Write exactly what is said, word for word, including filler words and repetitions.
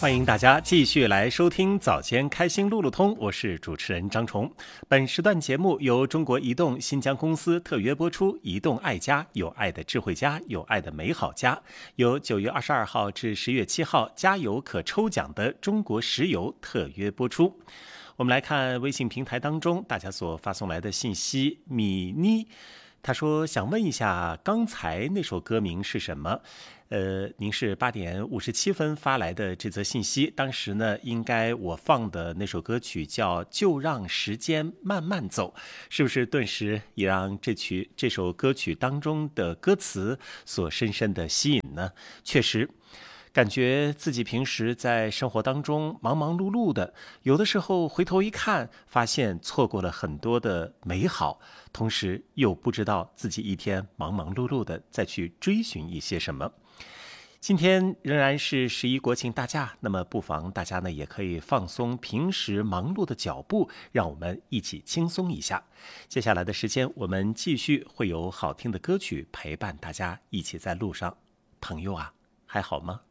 欢迎大家继续来收听早间开心路路通，我是主持人张崇。本时段节目由中国移动新疆公司特约播出，移动爱家，有爱的智慧家，有爱的美好家，由九月二十二号至十月七号加油可抽奖的中国石油特约播出。我们来看微信平台当中大家所发送来的信息。米妮他说想问一下刚才那首歌名是什么？呃，您是八点五十七分发来的这则信息，当时呢，应该我放的那首歌曲叫《就让时间慢慢走》，是不是顿时也让这曲这首歌曲当中的歌词所深深的吸引呢？确实，感觉自己平时在生活当中忙忙碌碌的，有的时候回头一看，发现错过了很多的美好，同时又不知道自己一天忙忙碌碌的再去追寻一些什么。今天仍然是十一国庆大假，那么不妨大家呢也可以放松平时忙碌的脚步，让我们一起轻松一下。接下来的时间，我们继续会有好听的歌曲陪伴大家一起在路上。朋友啊，还好吗？